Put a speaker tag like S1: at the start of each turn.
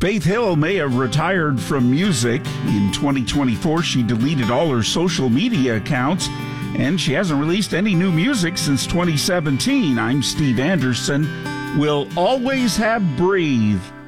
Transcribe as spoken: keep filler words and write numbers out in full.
S1: Faith Hill may have retired from music. In twenty twenty-four, she deleted all her social media accounts, and she hasn't released any new music since twenty seventeen. I'm Steve Anderson. We'll always have Breathe.